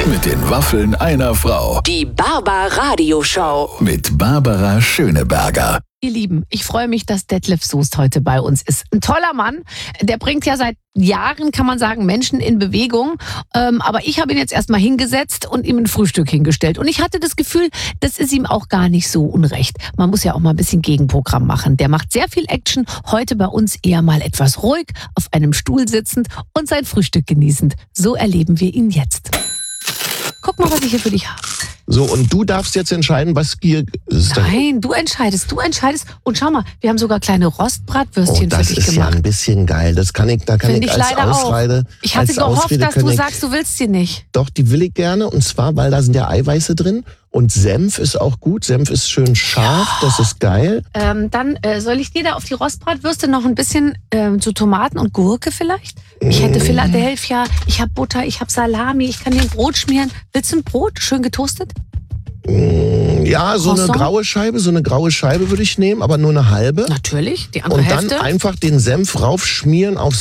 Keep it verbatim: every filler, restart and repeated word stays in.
Mit den Waffeln einer Frau. Die Barbara-Radio-Show. Mit Barbara Schöneberger. Ihr Lieben, ich freue mich, dass Detlef Soest heute bei uns ist. Ein toller Mann, der bringt ja seit Jahren, kann man sagen, Menschen in Bewegung. Ähm, aber ich habe ihn jetzt erstmal hingesetzt und ihm ein Frühstück hingestellt. Und ich hatte das Gefühl, das ist ihm auch gar nicht so unrecht. Man muss ja auch mal ein bisschen Gegenprogramm machen. Der macht sehr viel Action, heute bei uns eher mal etwas ruhig, auf einem Stuhl sitzend und sein Frühstück genießend. So erleben wir ihn jetzt. Guck mal, was ich hier für dich habe. So, und du darfst jetzt entscheiden, was hier ist. Nein, du entscheidest, du entscheidest. Und schau mal, wir haben sogar kleine Rostbratwürstchen oh, das für dich ist gemacht. Ja ein bisschen geil. Das kann ich, da kann Find ich, ich als leider Ausrede. Auch. Ich hatte als gehofft, Ausrede dass du ich, sagst, du willst sie nicht. Doch, die will ich gerne. Und zwar, weil da sind ja Eiweiße drin. Und Senf ist auch gut. Senf ist schön scharf. Ja. Das ist geil. Ähm, dann äh, soll ich dir da auf die Rostbratwürste noch ein bisschen ähm, so Tomaten und Gurke vielleicht? Ich hätte Philadelphia, ich habe Butter, ich habe Salami, ich kann dir ein Brot schmieren. Willst du ein Brot, schön getoastet? Ja, so eine graue Scheibe, so eine graue Scheibe würde ich nehmen, aber nur eine halbe. Natürlich, die andere Und Hälfte. dann einfach den Senf raufschmieren aufs